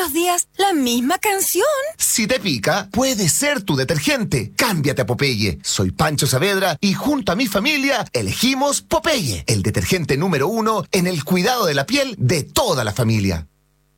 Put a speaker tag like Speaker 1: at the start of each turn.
Speaker 1: los días la misma canción.
Speaker 2: Si te pica, puede ser tu detergente. Cámbiate a Popeye. Soy Pancho Saavedra y junto a mi familia elegimos Popeye, el detergente número 1 en el cuidado de la piel de toda la familia.